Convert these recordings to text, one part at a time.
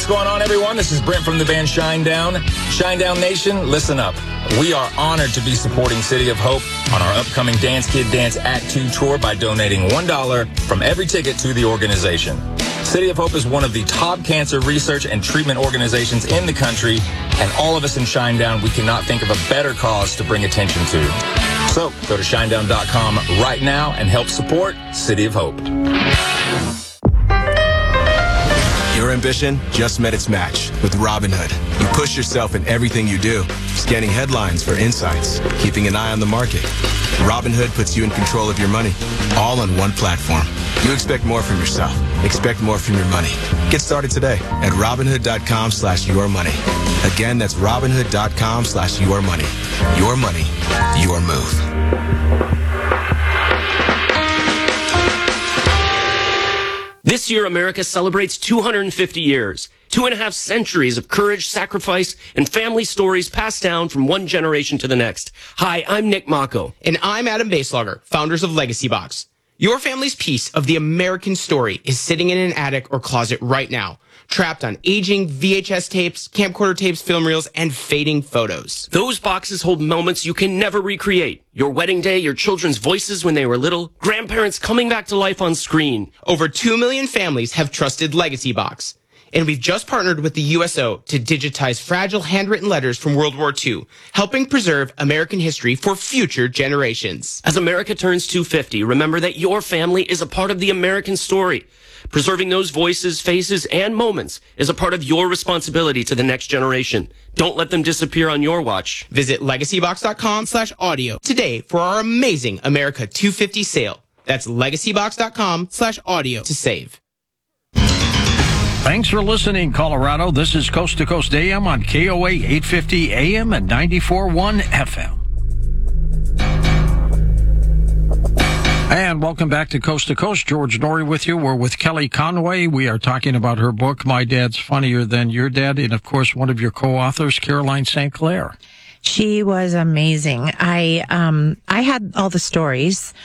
What's going on, everyone? This is Brent from the band Shinedown. Shinedown Nation, listen up. We are honored to be supporting City of Hope on our upcoming Dance Kid Dance Act 2 tour by donating $1 from every ticket to the organization. City of Hope is one of the top cancer research and treatment organizations in the country, and all of us in Shinedown, we cannot think of a better cause to bring attention to. So go to shinedown.com right now and help support City of Hope. Your ambition just met its match with Robinhood. You push yourself in everything you do, scanning headlines for insights, keeping an eye on the market. Robinhood puts you in control of your money, all on one platform. You expect more from yourself. Expect more from your money. Get started today at Robinhood.com/yourmoney. Again, that's Robinhood.com/yourmoney. Your money, your move. This year, America celebrates 250 years, 2.5 centuries of courage, sacrifice, and family stories passed down from one generation to the next. Hi, I'm Nick Mako. And I'm Adam Baselogger, founders of Legacy Box. Your family's piece of the American story is sitting in an attic or closet right now, trapped on aging VHS tapes, camcorder tapes, film reels, and fading photos. Those boxes hold moments you can never recreate. Your wedding day, your children's voices when they were little, grandparents coming back to life on screen. Over 2 million families have trusted Legacy Box. And we've just partnered with the USO to digitize fragile handwritten letters from World War II, helping preserve American history for future generations. As America turns 250, remember that your family is a part of the American story. Preserving those voices, faces, and moments is a part of your responsibility to the next generation. Don't let them disappear on your watch. Visit legacybox.com/audio today for our amazing America 250 sale. That's legacybox.com/audio to save. Thanks for listening, Colorado. This is Coast to Coast AM on KOA 850 AM and 94.1 FM. And welcome back to Coast. George Norrie with you. We're with Kelly Conway. We are talking about her book, My Dad's Funnier Than Your Dad, and, of course, one of your co-authors, Caroline St. Clair. She was amazing. I had all the stories.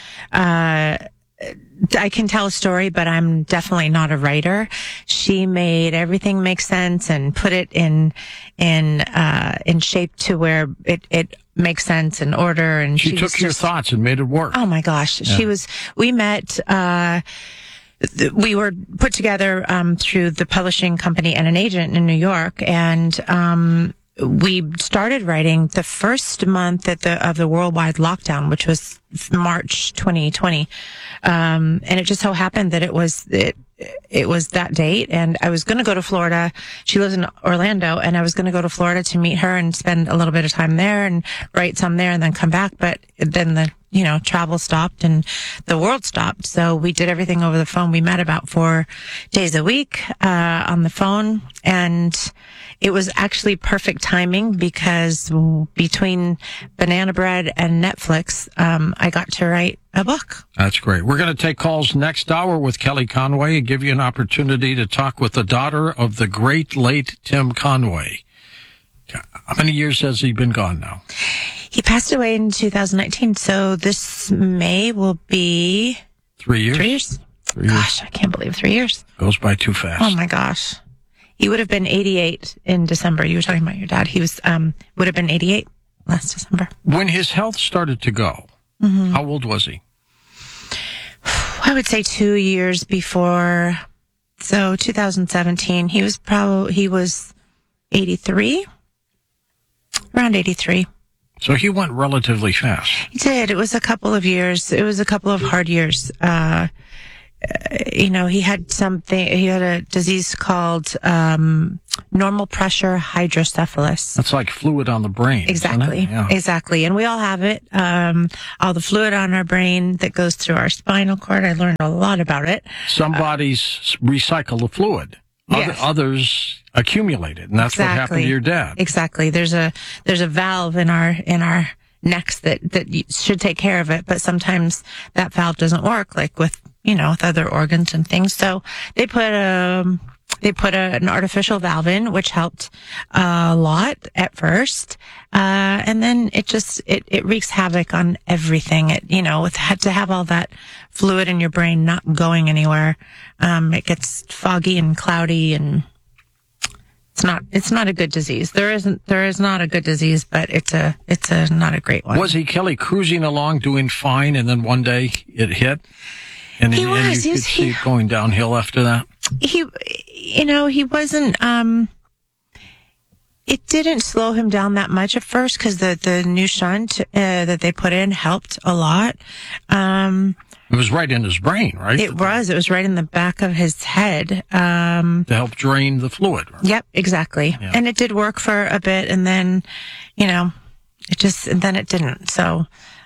I can tell a story, but I'm definitely not a writer. She made everything make sense and put it in shape to where it makes sense and order. And she took your thoughts and made it work. Oh my gosh. Yeah. We met, we were put together, through the publishing company and an agent in New York. And, we started writing the first month of the worldwide lockdown, which was March 2020. And it just so happened that it was that date, and I was going to go to Florida. She lives in Orlando, and I was going to go to Florida to meet her and spend a little bit of time there and write some there and then come back. But then travel stopped and the world stopped. So we did everything over the phone. We met about 4 days a week, on the phone, and it was actually perfect timing because between Banana Bread and Netflix, I got to write a book. That's great. We're going to take calls next hour with Kelly Conway and give you an opportunity to talk with the daughter of the great late Tim Conway. How many years has he been gone now? He passed away in 2019, so this May will be 3 years. 3 years? Gosh, I can't believe 3 years. Goes by too fast. Oh my gosh. He would have been 88 in December. You were talking about your dad. He was would have been 88 last December. When his health started to go, how old was he? I would say 2 years before. So 2017, he was 83, around 83. So he went relatively fast. He did. It was a couple of years. It was a couple of hard years. He had a disease called normal pressure hydrocephalus. That's like fluid on the brain. Exactly. Isn't it? Yeah. Exactly. And we all have it. All the fluid on our brain that goes through our spinal cord. I learned a lot about it. Some bodies recycle the fluid. Yes. Others accumulate it, and that's what happened to your dad. Exactly. There's a valve in our necks that should take care of it, but sometimes that valve doesn't work, like with other organs and things. So they put an artificial valve in, which helped a lot at first. And then it wreaks havoc on everything. To have all that fluid in your brain not going anywhere. It gets foggy and cloudy and It's not a good disease. There is not a good disease, but it's not a great one. Was he, Kelly, cruising along doing fine, and then one day it hit? And He you was. could see it going downhill after that? He wasn't, it didn't slow him down that much at first because the new shunt, that they put in helped a lot. It was right in his brain, right? It was right in the back of his head. To help drain the fluid. Right? Yep, exactly. Yeah. And it did work for a bit, and then, and then it didn't. So,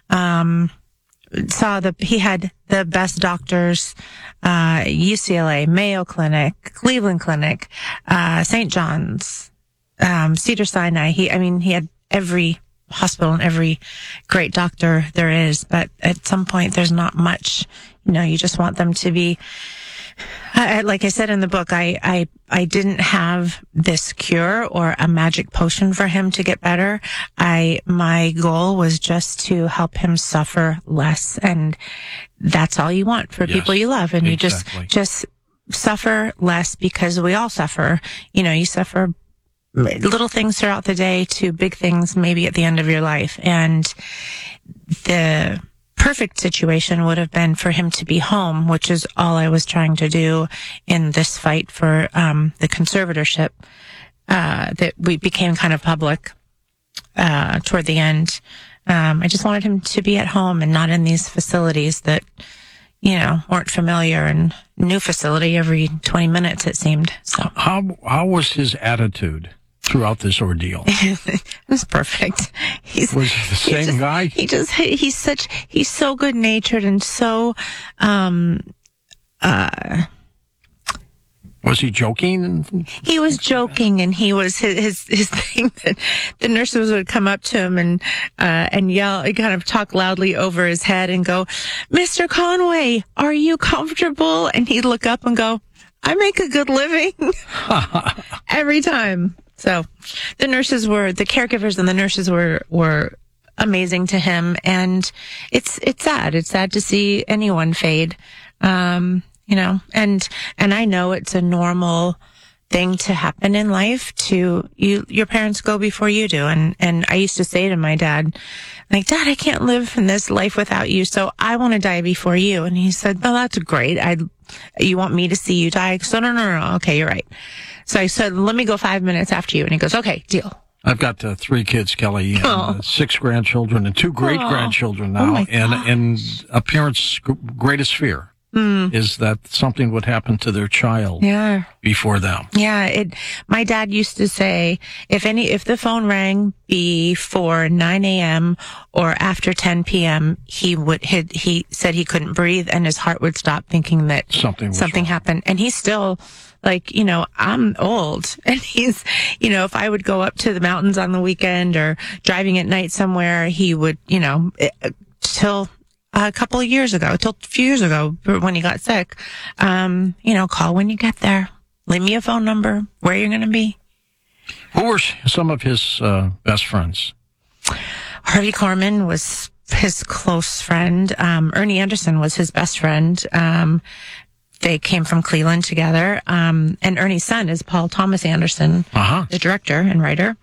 he had the best doctors, UCLA, Mayo Clinic, Cleveland Clinic, St. John's, Cedars-Sinai. He had every hospital and every great doctor there is, but at some point there's not much, you just want them to be, like I said in the book, I didn't have this cure or a magic potion for him to get better. My goal was just to help him suffer less, and that's all you want for people you love. And exactly. you just suffer less, because we all suffer. You suffer little things throughout the day to big things maybe at the end of your life. And the perfect situation would have been for him to be home, which is all I was trying to do in this fight for the conservatorship that we became kind of public toward the end. I just wanted him to be at home and not in these facilities that weren't familiar, and new facility every 20 minutes, it seemed. So How was his attitude throughout this ordeal? It was perfect. Was he the same guy? He's so good natured and so, was he joking? he was joking, and he was his thing that the nurses would come up to him and yell, kind of talk loudly over his head and go, "Mr. Conway, are you comfortable?" And he'd look up and go, "I make a good living." Every time. So the caregivers and the nurses were amazing to him. And it's sad. It's sad to see anyone fade. And I know it's a normal thing to happen in life to your parents go before you do. And I used to say to my dad, like, "Dad, I can't live in this life without you, so I want to die before you." And he said, "Oh, that's great. You want me to see you die?" So no. Okay, you're right. So I said, "Let me go 5 minutes after you." And he goes, "Okay, deal." I've got 3 kids, Kelly, and 6 grandchildren and 2 great-grandchildren now. And a parent's greatest fear is that something would happen to their child before them. Yeah, my dad used to say, if the phone rang before 9 a.m. or after 10 p.m., he said he couldn't breathe and his heart would stop, thinking that something happened. And he's still, like, I'm old, and he's, if I would go up to the mountains on the weekend or driving at night somewhere, he would, till a few years ago, when he got sick, call when you get there. Leave me a phone number, where you're going to be. Who were some of his best friends? Harvey Korman was his close friend. Ernie Anderson was his best friend. They came from Cleveland together. And Ernie's son is Paul Thomas Anderson, the director and writer.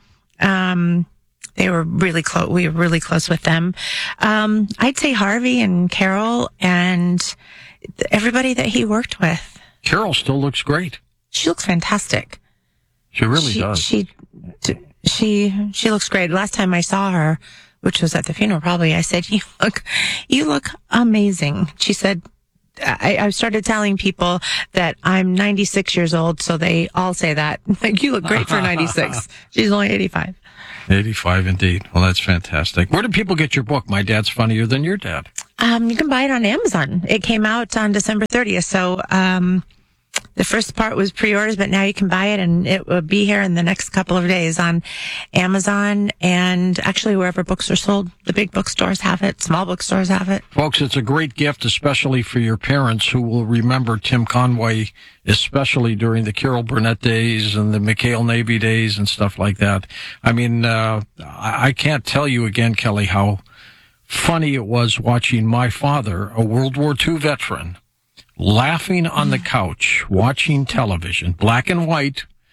They were really close. We were really close with them. I'd say Harvey and Carol and everybody that he worked with. Carol still looks great. She looks fantastic. She really does. She looks great. Last time I saw her, which was at the funeral probably, I said, you look amazing. She said, I started telling people that I'm 96 years old, so they all say that. Like, you look great for 96. She's only 85. 85 indeed. Well, that's fantastic. Where do people get your book, My Dad's Funnier Than Your Dad? You can buy it on Amazon. It came out on December 30th. So, the first part was pre-orders, but now you can buy it, and it will be here in the next couple of days on Amazon and actually wherever books are sold. The big bookstores have it. Small bookstores have it. Folks, it's a great gift, especially for your parents who will remember Tim Conway, especially during the Carol Burnett days and the McHale Navy days and stuff like that. I mean, I can't tell you again, Kelly, how funny it was watching my father, a World War II veteran, laughing on the couch, watching television, black and white,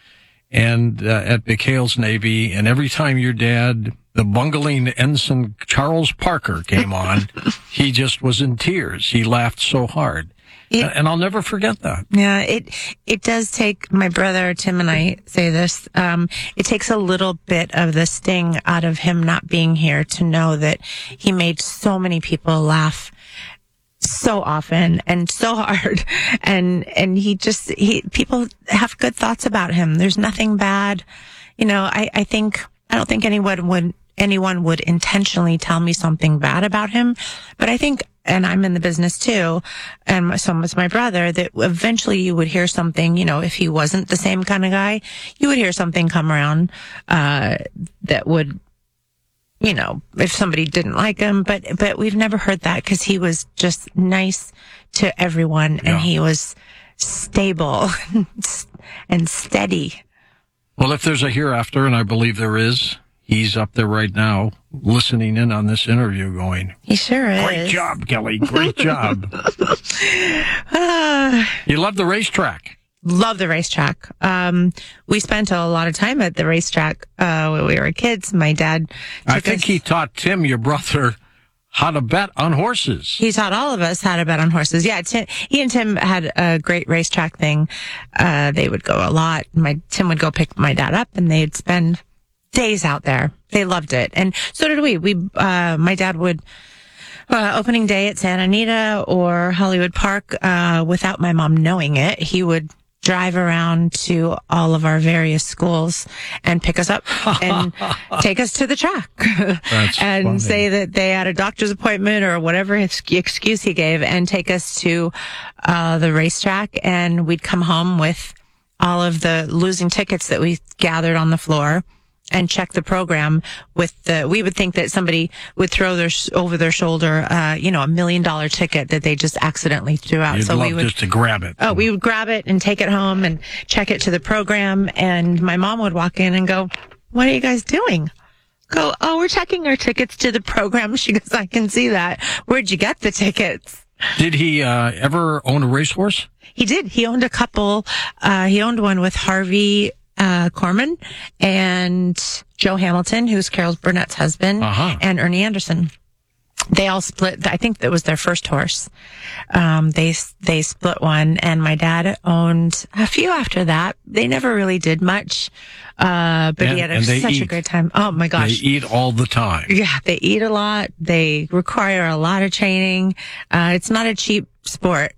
and at McHale's Navy, and every time your dad, the bungling ensign Charles Parker, came on, he just was in tears. He laughed so hard. And I'll never forget that. Yeah, it does take, my brother Tim and I say this, it takes a little bit of the sting out of him not being here to know that he made so many people laugh so often and so hard. And people have good thoughts about him. There's nothing bad. You know, I don't think anyone would intentionally tell me something bad about him, but I think, and I'm in the business too, and so was my brother, that eventually you would hear something, you know, if he wasn't the same kind of guy, you would hear something come around, that would, you know, if somebody didn't like him, but we've never heard that because he was just nice to everyone and he was stable and steady. Well, if there's a hereafter, and I believe there is, he's up there right now listening in on this interview going, he sure is. Great job, Kelly. Great job. You love the racetrack. Love the racetrack. We spent a lot of time at the racetrack when we were kids. My dad I think he taught Tim, your brother, how to bet on horses. He taught all of us how to bet on horses. Yeah, he and Tim had a great racetrack thing. They would go a lot. Tim would go pick my dad up, and they'd spend days out there. They loved it. And so did we. My dad would, opening day at Santa Anita or Hollywood Park, without my mom knowing it, he would drive around to all of our various schools and pick us up and take us to the track and funny. say that they had a doctor's appointment or whatever excuse he gave and take us to, the racetrack. And we'd come home with all of the losing tickets that we gathered on the floor and check the program we would think that somebody would throw over their shoulder, $1 million ticket that they just accidentally threw out. You'd love just to grab it. Oh, we would grab it and take it home and check it to the program. And my mom would walk in and go, "What are you guys doing?" Go, "Oh, we're checking our tickets to the program." She goes, "I can see that. Where'd you get the tickets?" Did he ever own a racehorse? He did. He owned a couple. He owned one with Harvey Corman and Joe Hamilton, who's Carol Burnett's husband, and Ernie Anderson. They all split. I think that was their first horse. They split one, and my dad owned a few after that. They never really did much, but he had such a great time. Oh my gosh. They eat all the time. Yeah, they eat a lot. They require a lot of training. It's not a cheap sport.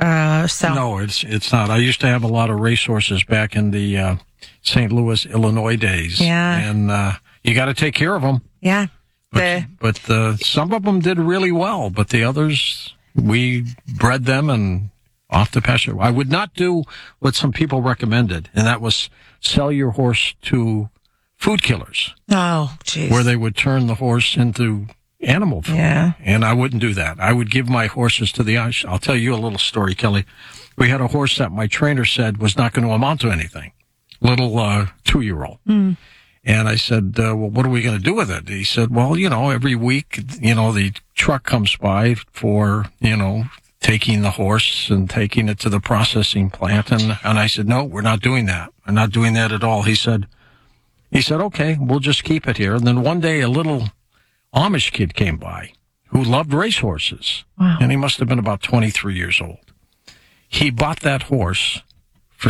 No, it's not. I used to have a lot of racehorses back in the St. Louis, Illinois days. Yeah. And you got to take care of them. Yeah. But some of them did really well, but the others, we bred them and off to pasture. I would not do what some people recommended, and that was sell your horse to food killers. Oh, jeez. Where they would turn the horse into animal food. Yeah. And I wouldn't do that. I would give my horses to the Irish. I'll tell you a little story, Kelly. We had a horse that my trainer said was not going to amount to anything. Little 2-year-old. Mm. And I said, well, what are we going to do with it? He said, well, every week, the truck comes by for, taking the horse and taking it to the processing plant. And I said, no, we're not doing that. We're not doing that at all. He said, okay, we'll just keep it here. And then one day a little Amish kid came by who loved racehorses. Wow. And he must have been about 23 years old. He bought that horse for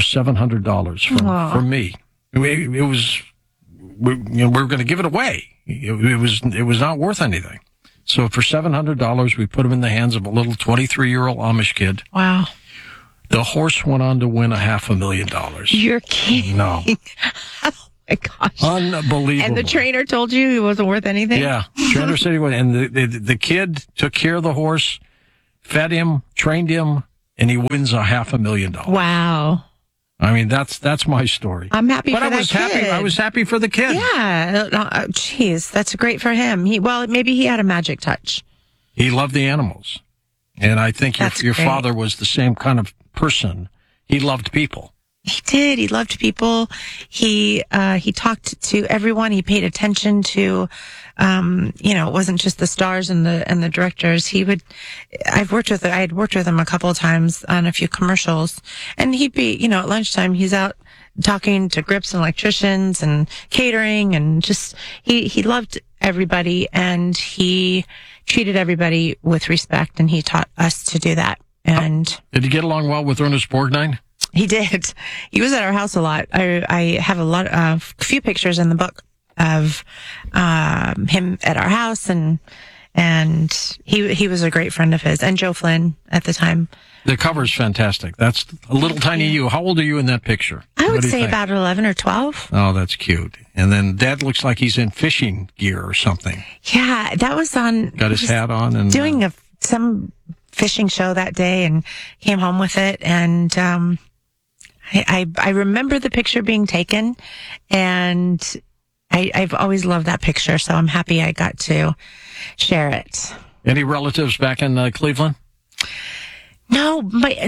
$700 from me. It was, we were going to give it away. It was not worth anything. So for $700, we put him in the hands of a little 23-year-old Amish kid. Wow. The horse went on to win $500,000. You're kidding. No. Oh my gosh. Unbelievable. And the trainer told you he wasn't worth anything? Yeah. Trainer said he was. And the kid took care of the horse, fed him, trained him, and he wins $500,000. Wow. I mean, that's my story. I'm happy for that kid. I was happy for the kid. Yeah. Jeez, that's great for him. Maybe he had a magic touch. He loved the animals. And I think your father was the same kind of person. He loved people. He did. He loved people. He talked to everyone. He paid attention to, it wasn't just the stars and the directors. I had worked with him a couple of times on a few commercials, and he'd be, at lunchtime, he's out talking to grips and electricians and catering, and just, he loved everybody, and he treated everybody with respect, and he taught us to do that. And did you get along well with Ernest Borgnine? He did. He was at our house a lot. I have a few pictures in the book of him at our house, and he was a great friend of his, and Joe Flynn at the time. The cover's fantastic. That's a little tiny you. How old are you in that picture? I would say about 11 or 12. Oh, that's cute. And then Dad looks like he's in fishing gear or something. Yeah, that was on. Got his hat on and doing some fishing show that day, and came home with it. And I remember the picture being taken, and I've always loved that picture. So I'm happy I got to share it. Any relatives back in Cleveland? No.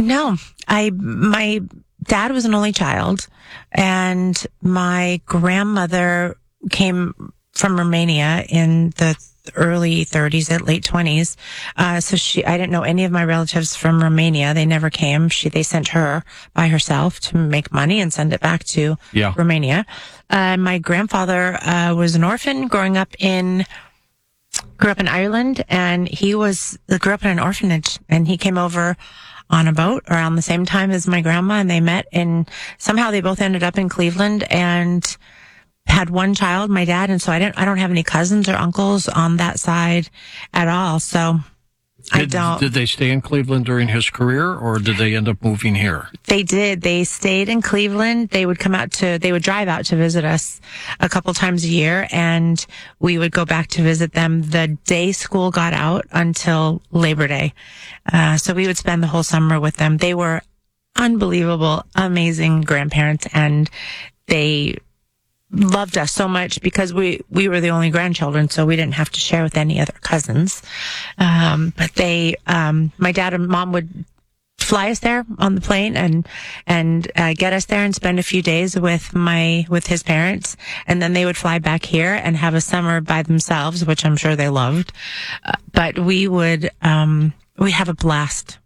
My dad was an only child, and my grandmother came from Romania in the early 30s, late 20s. So I didn't know any of my relatives from Romania. They never came. They sent her by herself to make money and send it back to Romania. My grandfather was an orphan grew up in Ireland, and he grew up in an orphanage, and he came over on a boat around the same time as my grandma, and they met, and somehow they both ended up in Cleveland and had one child, my dad. And so I don't have any cousins or uncles on that side at all. So I don't. Did they stay in Cleveland during his career, or did they end up moving here? They did. They stayed in Cleveland. They would drive out to visit us a couple times a year, and we would go back to visit them the day school got out until Labor Day. So we would spend the whole summer with them. They were unbelievable, amazing grandparents, and they loved us so much because we were the only grandchildren, so we didn't have to share with any other cousins. But my dad and mom would fly us there on the plane and get us there and spend a few days with his parents, and then they would fly back here and have a summer by themselves, which I'm sure they loved. But we have a blast.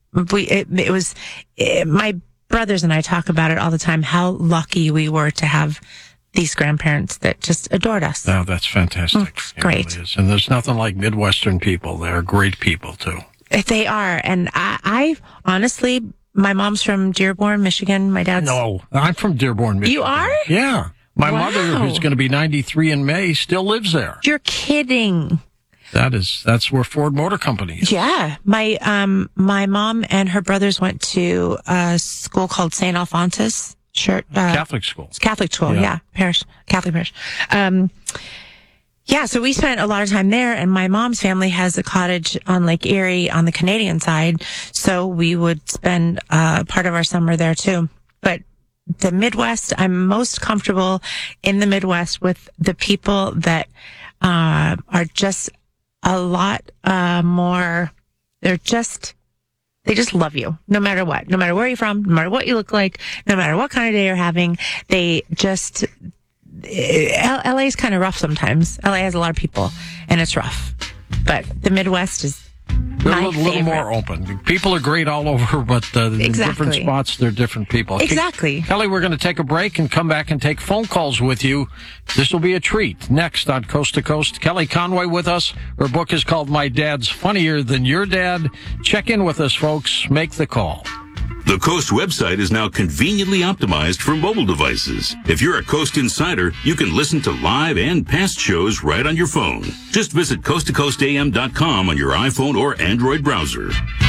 My brothers and I talk about it all the time, how lucky we were to have these grandparents that just adored us. Oh, that's fantastic. It's great. Really is. And there's nothing like Midwestern people. They're great people, too. They are. And I honestly, my mom's from Dearborn, Michigan. My dad's... No, I'm from Dearborn, Michigan. You are? Yeah. My mother, who's going to be 93 in May, still lives there. You're kidding. That's where Ford Motor Company is. Yeah. My mom and her brothers went to a school called St. Alphonsus. Catholic school. Catholic school, yeah. Parish, Catholic parish. So we spent a lot of time there, and my mom's family has a cottage on Lake Erie on the Canadian side, so we would spend part of our summer there too. But the Midwest, I'm most comfortable in the Midwest with the people that are just a lot more, they just love you, no matter what, no matter where you're from, no matter what you look like, no matter what kind of day you're having. They just, LA is kind of rough sometimes. LA has a lot of people, and it's rough. But the Midwest is They're a little more open. People are great all over, but in different spots, they're different people. Exactly. Kelly, we're going to take a break and come back and take phone calls with you. This will be a treat. Next on Coast to Coast, Kelly Conway with us. Her book is called My Dad's Funnier Than Your Dad. Check in with us, folks. Make the call. The Coast website is now conveniently optimized for mobile devices. If you're a Coast insider, you can listen to live and past shows right on your phone. Just visit coasttocoastam.com on your iPhone or Android browser.